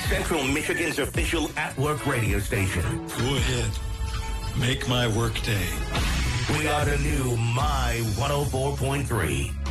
Central Michigan's official at-work radio station. Go ahead. Make my work day. We are the new My 104.3.